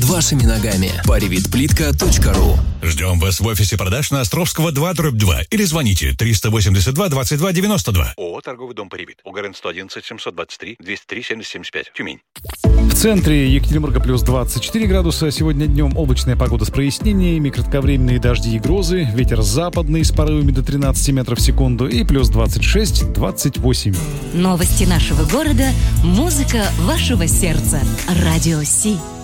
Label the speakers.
Speaker 1: вашими ногами. Паривитплитка.ру.
Speaker 2: Ждем вас в офисе продаж на Островского 2/2 или звоните 382 22 92. ООО «Торговый дом Паривит». УГРН 111 723 203 7075. Тюмень.
Speaker 3: В центре Екатеринбурга плюс 24 градуса. Сегодня днем облачная погода с прояснениями, кратковременные дожди и грозы, ветер западный с порывами до 13 метров в секунду и плюс 26-28.
Speaker 4: Новости нашего города, музыка вашего сердца. Радио Си.